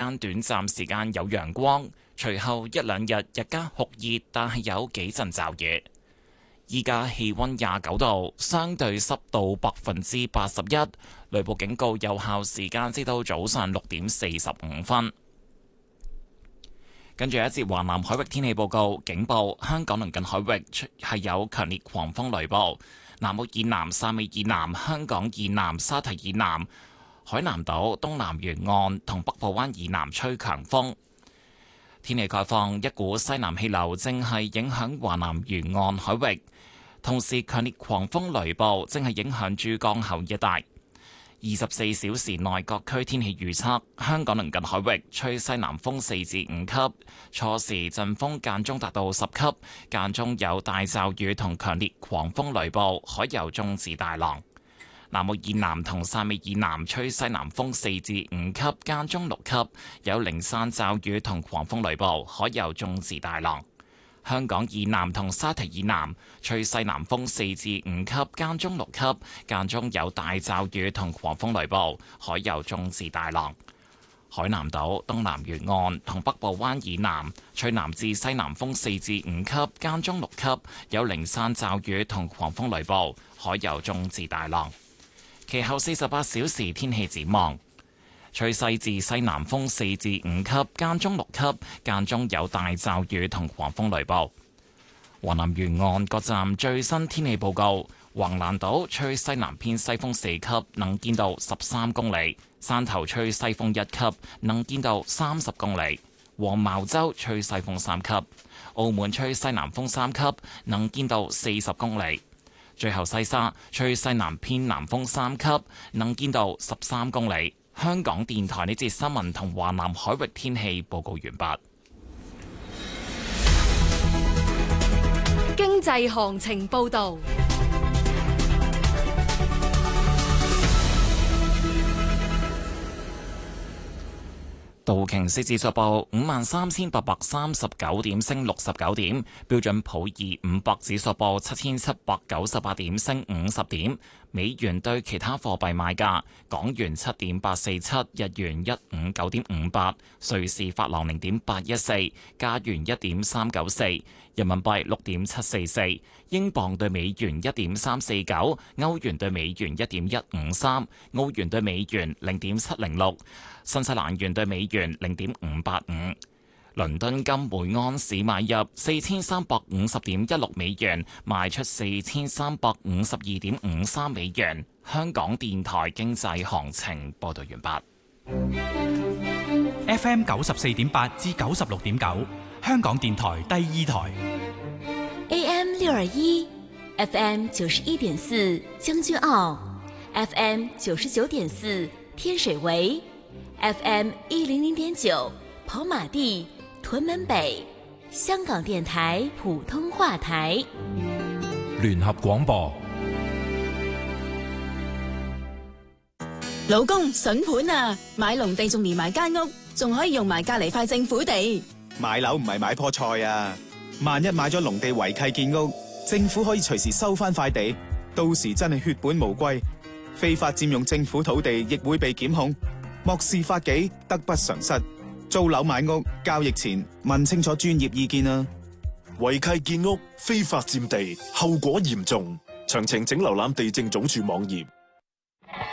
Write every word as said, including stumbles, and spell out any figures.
間短暫時間有陽光，隨後一兩日日間酷熱，但係有幾陣驟雨。依家氣溫廿九度，相對濕度百分之八十一，雷暴警告有效時間至到早上六點四十五分。跟住一節華南海域天氣報告，警報：香港鄰近海域係有強烈狂風雷暴，南澳以南、汕尾以南、香港以南、沙堤以南、海南島東南沿岸同北部灣以南吹強風。天氣概況：一股西南氣流正係影響華南沿岸海域，同時強烈狂風雷暴正係影響珠江口一帶。二十四小時內各區天氣預測：香港鄰近海域吹西南風四至五級，初時陣風間中達到十級，間中有大驟雨同強烈狂風雷暴，海有中至大浪。南澳以南同汕尾以南吹西南風四至五級，間中六級，有零散驟雨同狂風雷暴，海有中至大浪。香港以南同沙堤以南吹西南風四至五級，間中六級，間中有大驟雨同狂風雷暴，海有中至大浪。海南島東南沿岸同北部灣以南吹南至西南風四至五級，間中六級，有零散驟雨同狂風雷暴，海有中至大浪。其後四十八小時天氣展望。吹西至西南風四至五級，間中六級，間中有大驟雨同狂風雷暴。華南沿岸各站最新天氣報告：橫瀾島吹西南偏西風四級，能見度十三公里；汕頭吹西風一級，能見度三十公里；黃茅洲吹西風三級；澳門吹西南風三級，能見度四十公里。最後西沙吹西南偏南風三級，能見度十三公里。香港電台呢節新聞同華南海域天氣報告完畢。 經濟行情報導。 道瓊斯指數報五萬三千八百三十九點，升六十九點；標準普爾五百指數報七千七百九十八點，升五十點。美元對其他貨幣賣價：港元七點八四七，日元一五九點五八，瑞士法郎零點八一四，加元一點三九四，人民幣六點七四四，英鎊對美元一點三四九，歐元對美元一點一五三，澳元對美元零點七零六，新西蘭元對美元零點五八五。倫敦金每安士買入四千三百五十點一六美元，賣出四千三百五十二點五三美元。香港電台經濟行情報道完畢。 F M 九十四點八至九十六點九，香港電台第二台。 A M 六二一，F M 九十一點四將軍澳 ，F M 九十九點四天水圍 ，F M 一零零點九跑馬地。屯門北，香港電台普通話台， 聯合廣播。 老公筍盤啊，買農地仲連埋間屋，仲可以用埋隔籬塊政府地。 買樓唔係買棵菜啊，萬一買咗農地違契建屋，政府可以隨時收翻塊地，到時真係血本無歸，非法佔用政府土地亦會被檢控，漠視法紀，得不償失。租樓買屋交易前問清楚專業意見啊！ 違契建屋、非法佔地，後果嚴重。詳情請瀏覽地政總署網頁。